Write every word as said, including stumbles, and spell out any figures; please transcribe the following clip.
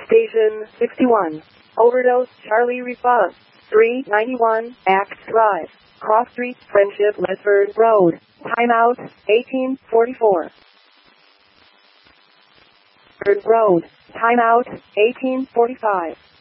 Station sixty-one. Overdose Charlie response. three ninety-one, Axe Drive. Cross Street, Friendship, Lesford Road. Timeout, eighteen forty-four. Road. Timeout, eighteen forty-five.